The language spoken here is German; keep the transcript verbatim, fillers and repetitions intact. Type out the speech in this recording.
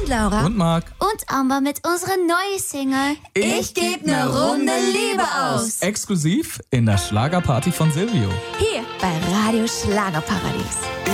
sind Laura und Marc und Amber mit unserer neuen Single Ich geb ne Runde Liebe aus. Exklusiv in der Schlagerparty von Silvio. Hier bei Radio Schlagerparadies.